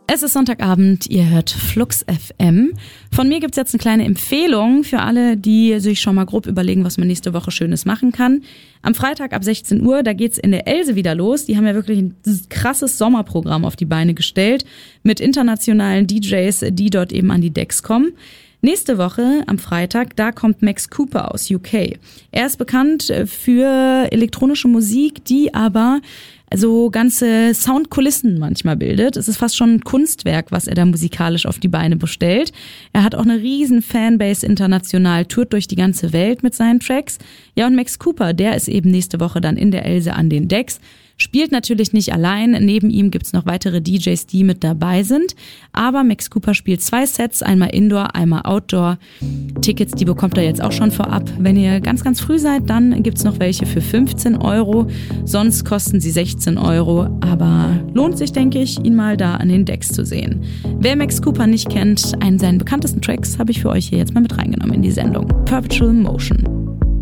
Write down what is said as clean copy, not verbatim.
Es ist Sonntagabend, ihr hört Flux FM. Von mir gibt's jetzt eine kleine Empfehlung für alle, die sich schon mal grob überlegen, was man nächste Woche Schönes machen kann. Am Freitag ab 16 Uhr, da geht's in der Else wieder los. Die haben ja wirklich ein krasses Sommerprogramm auf die Beine gestellt mit internationalen DJs, die dort eben an die Decks kommen. Nächste Woche am Freitag, da kommt Max Cooper aus UK. Er ist bekannt für elektronische Musik, die aber so ganze Soundkulissen manchmal bildet. Es ist fast schon ein Kunstwerk, was er da musikalisch auf die Beine bestellt. Er hat auch eine riesen Fanbase international, tourt durch die ganze Welt mit seinen Tracks. Ja, und Max Cooper, der ist eben nächste Woche dann in der Else an den Decks. Spielt natürlich nicht allein, neben ihm gibt's noch weitere DJs, die mit dabei sind. Aber Max Cooper spielt 2 Sets, einmal Indoor, einmal Outdoor. Tickets, die bekommt ihr jetzt auch schon vorab. Wenn ihr ganz, ganz früh seid, dann gibt's noch welche für 15 €. Sonst kosten sie 16 €. Aber lohnt sich, denke ich, ihn mal da an den Decks zu sehen. Wer Max Cooper nicht kennt, einen seiner bekanntesten Tracks habe ich für euch hier jetzt mal mit reingenommen in die Sendung. Perpetual Motion.